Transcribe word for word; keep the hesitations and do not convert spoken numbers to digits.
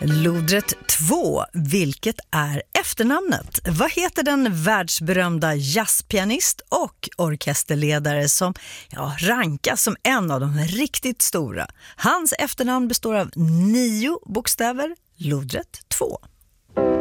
Lodrätt två. Vilket är efternamnet? Vad heter den världsberömda jazzpianist och orkesterledare som ja, rankas som en av de riktigt stora? Hans efternamn består av nio bokstäver. Lodrätt två.